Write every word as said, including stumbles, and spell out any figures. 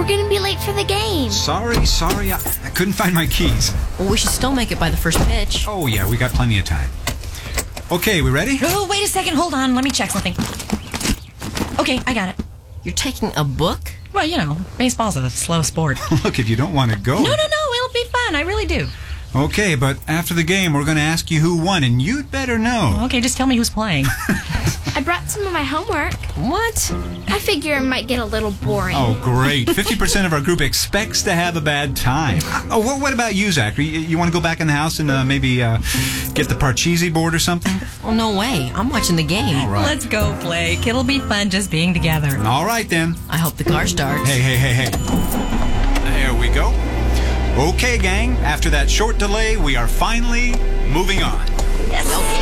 We're gonna be late for the game. Sorry, sorry, I, I couldn't find my keys. Well, we should still make it by the first pitch. Oh, yeah, we got plenty of time. Okay, we ready? Oh, wait a second. Hold on. Let me check something. Okay, I got it. You're taking a book? Well, you know, baseball's a slow sport. Look, if you don't want to go... No, no, no. It'll be fun. I really do. Okay, but after the game, we're going to ask you who won, and you'd better know. Okay, just tell me who's playing. I brought some of my homework. What? I figure it might get a little boring. Oh, great. fifty percent of our group expects to have a bad time. Oh, what, what about you, Zachary? You, you want to go back in the house and uh, maybe uh, get the Parcheesi board or something? Oh, no way. I'm watching the game. All right. Let's go, Blake. It'll be fun just being together. All right, then. I hope the car starts. Hey, hey, hey, hey. There we go. Okay, gang. After that short delay, we are finally moving on. Yes, okay.